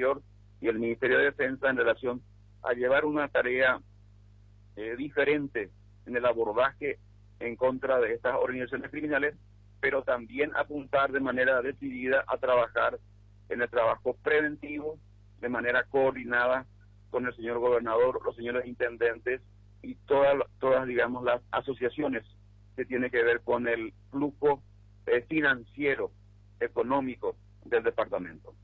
Interior y el Ministerio de Defensa en relación a llevar una tarea diferente en el abordaje en contra de estas organizaciones criminales, pero también apuntar de manera decidida a trabajar en el trabajo preventivo de manera coordinada con el señor gobernador, los señores intendentes y todas digamos, las asociaciones que tienen que ver con el flujo financiero, económico del departamento.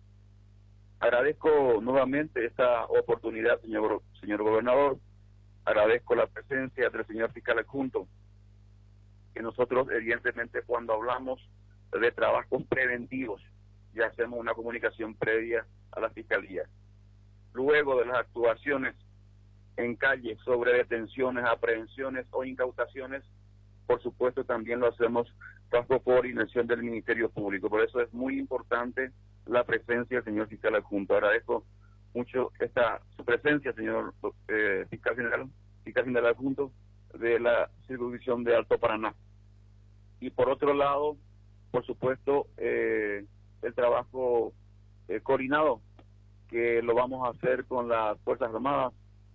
Agradezco nuevamente esta oportunidad, señor gobernador. Agradezco la presencia del señor fiscal adjunto, que nosotros evidentemente cuando hablamos de trabajos preventivos ya hacemos una comunicación previa a la fiscalía. Luego de las actuaciones en calle sobre detenciones, aprehensiones o incautaciones, por supuesto también lo hacemos bajo coordinación del Ministerio Público. Por eso es muy importante la presencia del señor fiscal adjunto. Agradezco mucho su presencia, señor fiscal general adjunto de la circunscripción de Alto Paraná. Y por otro lado, por supuesto, el trabajo coordinado que lo vamos a hacer con las Fuerzas Armadas,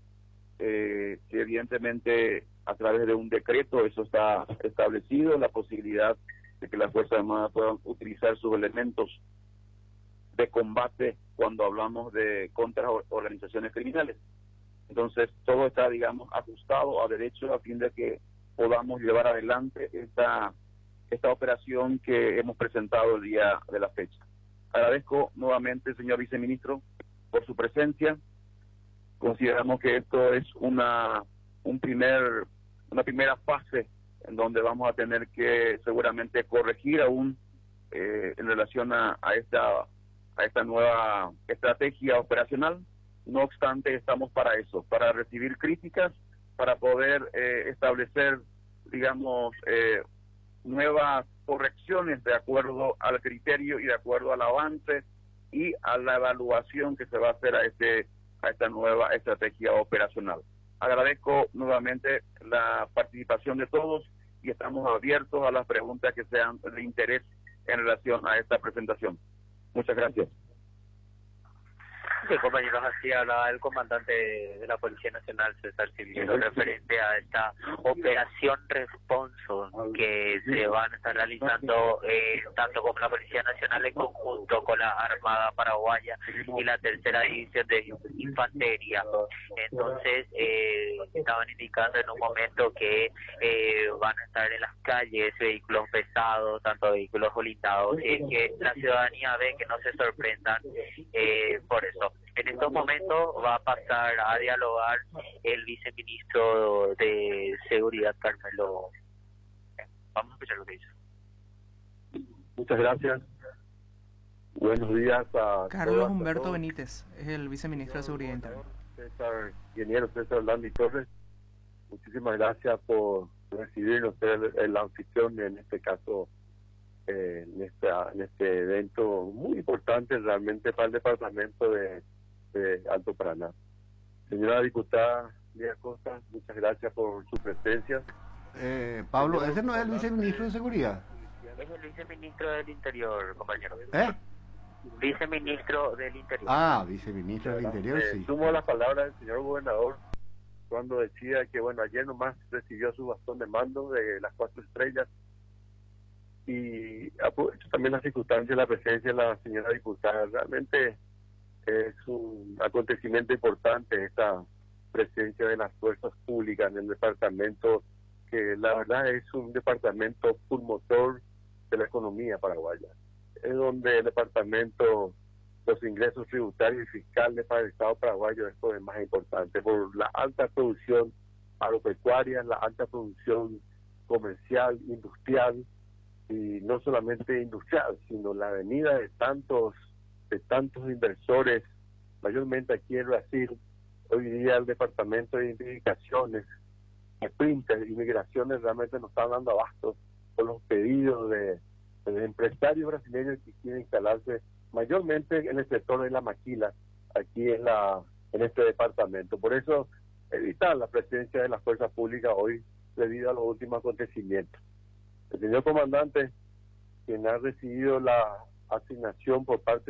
que evidentemente a través de un decreto eso está establecido, la posibilidad de que las Fuerzas Armadas puedan utilizar sus elementos de combate cuando hablamos de contra organizaciones criminales. Entonces todo está, digamos, ajustado a derecho a fin de que podamos llevar adelante esta operación que hemos presentado el día de la fecha. Agradezco nuevamente, señor viceministro, por su presencia. Consideramos que esto es una primera fase en donde vamos a tener que seguramente corregir aún en relación a esta nueva estrategia operacional. No obstante, estamos para eso, para recibir críticas, para poder establecer, digamos, nuevas correcciones de acuerdo al criterio y de acuerdo al avance y a la evaluación que se va a hacer a esta nueva estrategia operacional. Agradezco nuevamente la participación de todos y estamos abiertos a las preguntas que sean de interés en relación a esta presentación. Muchas gracias. Sí, compañeros, así hablaba el comandante de la Policía Nacional, César Civiero, referente a esta operación responso que se van a estar realizando tanto con la Policía Nacional en conjunto con la Armada Paraguaya y la Tercera División de Infantería. Entonces, estaban indicando en un momento que van a estar en las calles vehículos pesados, tanto vehículos blindados, y es que la ciudadanía ve que no se sorprendan por eso. En estos momentos va a pasar a dialogar el viceministro de Seguridad, Carmelo. Vamos a escuchar lo que dice. Muchas gracias. Buenos días a Carlos Humberto Benítez, es el viceministro de Seguridad Interna. Ingeniero César Orlandi Torres, muchísimas gracias por recibirnos, ser el anfitrión en este caso, en este evento muy importante realmente para el departamento de Alto Paraná. Señora diputada Lía Costa, muchas gracias por su presencia. Pablo, ¿ese no es el viceministro de Seguridad? Es el viceministro del Interior, compañero. Viceministro del Interior. Ah, viceministro del Interior, sí. Sumo las palabras del señor gobernador cuando decía que, bueno, ayer nomás recibió su bastón de mando de las 4 estrellas y aprovecho también la circunstancia de la presencia de la señora diputada. Realmente es un acontecimiento importante esta presencia de las fuerzas públicas en el departamento, que la verdad es un departamento pulmotor de la economía paraguaya. Es donde el departamento, los ingresos tributarios y fiscales para el Estado paraguayo es lo más importante, por la alta producción agropecuaria, la alta producción comercial, industrial, y no solamente industrial, sino la venida de tantos inversores, mayormente aquí en Brasil. Hoy día el departamento de identificaciones, de inmigraciones realmente nos están dando abasto con los pedidos de empresarios brasileños que quieren instalarse mayormente en el sector de la maquila aquí en este departamento. Por eso evitar la presencia de las fuerzas públicas hoy debido a los últimos acontecimientos. El señor comandante, quien ha recibido la asignación por parte